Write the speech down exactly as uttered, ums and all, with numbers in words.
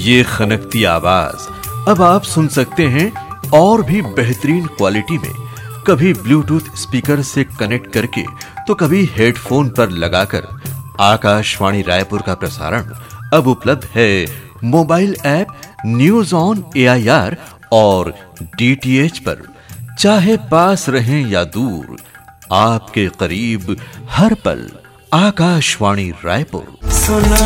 ये खनकती आवाज अब आप सुन सकते हैं और भी बेहतरीन क्वालिटी में, कभी ब्लूटूथ स्पीकर से कनेक्ट करके तो कभी हेडफोन पर लगाकर। आकाशवाणी रायपुर का प्रसारण अब उपलब्ध है mobile app news on A I R और डी टी एच पर। चाहे पास रहें या दूर, आपके करीब हर पल आकाशवाणी रायपुर।